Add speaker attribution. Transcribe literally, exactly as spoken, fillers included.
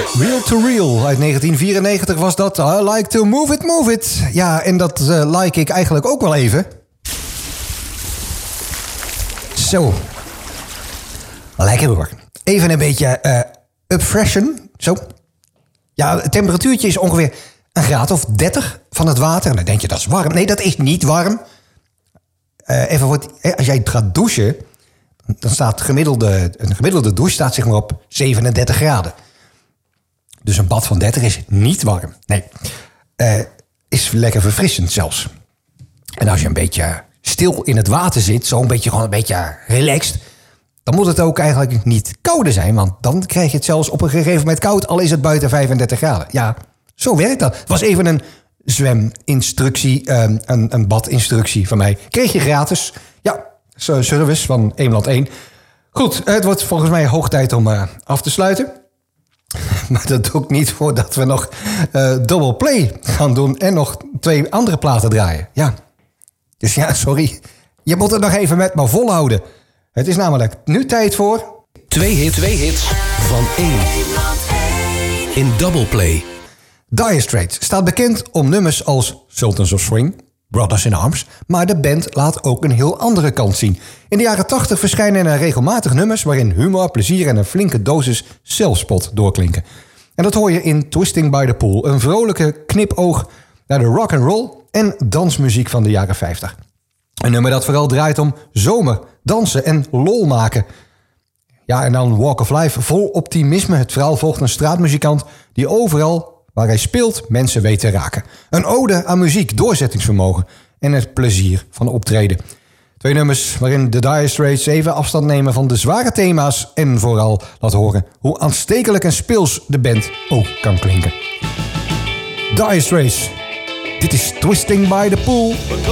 Speaker 1: Real to Real uit negentien vierennegentig was dat. I like to move it, move it. Ja, en dat uh, like ik eigenlijk ook wel even. Zo. Lekker hoor. Even een beetje uh, upfreshen. Zo. Ja, het temperatuurtje is ongeveer een graad of dertig van het water. En dan denk je, dat is warm. Nee, dat is niet warm. Uh, even voor het, als jij gaat douchen, dan staat gemiddelde, een gemiddelde douche staat zeg maar op zevenendertig graden. Dus een bad van dertig is niet warm. Nee, uh, is lekker verfrissend zelfs. En als je een beetje stil in het water zit, zo een beetje gewoon een beetje relaxed, dan moet het ook eigenlijk niet kouder zijn, want dan krijg je het zelfs op een gegeven moment koud, al is het buiten vijfendertig graden. Ja, zo werkt dat. Het was even een zweminstructie, um, een, een badinstructie van mij. Kreeg je gratis. Ja, service van Eemland één. Goed, het wordt volgens mij hoog tijd om uh, af te sluiten. Maar dat doe ik niet voordat we nog uh, double play gaan doen en nog twee andere platen draaien. Ja, dus ja, sorry. Je moet het nog even met me volhouden. Het is namelijk nu tijd voor
Speaker 2: Twee hits, twee hits van één. In double play.
Speaker 1: Dire Straits staat bekend om nummers als Sultans of Swing, Brothers in Arms, maar de band laat ook een heel andere kant zien. In de jaren tachtig verschijnen er regelmatig nummers waarin humor, plezier en een flinke dosis zelfspot doorklinken. En dat hoor je in Twisting by the Pool, een vrolijke knipoog naar de rock and roll en dansmuziek van de jaren vijftig. Een nummer dat vooral draait om zomer, dansen en lol maken. Ja, en dan Walk of Life, vol optimisme. Het verhaal volgt een straatmuzikant die overal waar hij speelt mensen weet te raken. Een ode aan muziek, doorzettingsvermogen en het plezier van optreden. Twee nummers waarin de Dire Straits even afstand nemen van de zware thema's en vooral laten horen hoe aanstekelijk en speels de band ook kan klinken. Dire Straits, dit is Twisting by the Pool.